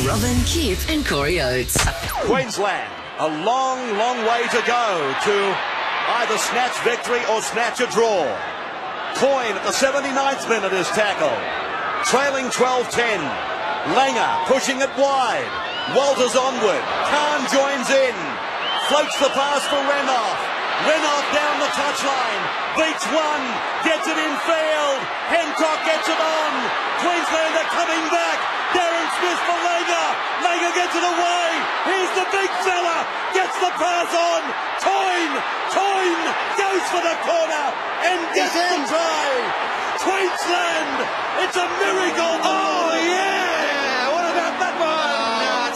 Robin, Kip and Corey Oates. Queensland, a long, long way to go to either snatch victory or snatch a draw. Coyne at the 79th minute is tackled. Trailing 12-10. Langer pushing it wide. Walters onward. Khan joins in. Floats the pass for Renouf. Renouf down the touchline. Beats one. Gets it in field. Hancock gets it on. Queensland are coming back. Darren Smith for Langer. Langer gets it away. Here's the big fella. Gets the pass on. Coyne goes for the corner and gets the try. Queensland, it's a miracle. Oh, yeah!